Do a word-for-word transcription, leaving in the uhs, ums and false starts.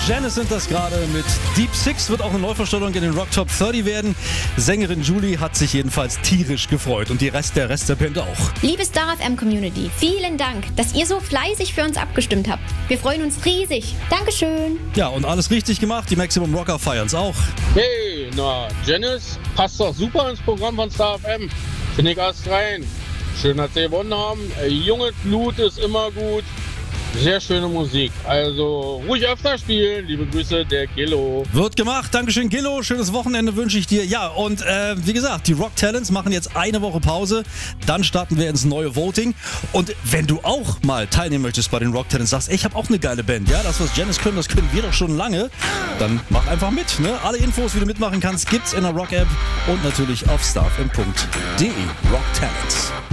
Janice sind das gerade mit Deep Six, wird auch eine Neuvorstellung in den Rock Top dreißig werden. Sängerin Julie hat sich jedenfalls tierisch gefreut und die Rest, der Rest der Band auch. Liebe Star F M Community, vielen Dank, dass ihr so fleißig für uns abgestimmt habt. Wir freuen uns riesig. Dankeschön. Ja, und alles richtig gemacht, die Maximum Rocker feiern's auch. Hey, na, Janice passt doch super ins Programm von Star F M. Finde ich erst rein. Schön, dass sie gewonnen haben. Äh, junges Blut ist immer gut. Sehr schöne Musik. Also ruhig öfter spielen. Liebe Grüße, der Gillo. Wird gemacht. Dankeschön, Gillo. Schönes Wochenende wünsche ich dir. Ja, und äh, wie gesagt, die Rock Talents machen jetzt eine Woche Pause. Dann starten wir ins neue Voting. Und wenn du auch mal teilnehmen möchtest bei den Rock Talents, sagst, ey, ich habe auch eine geile Band. Ja, das, was Janice können, das können wir doch schon lange. Dann mach einfach mit. Ne? Alle Infos, wie du mitmachen kannst, gibt's in der Rock-App und natürlich auf starfm punkt de. Rock Talents.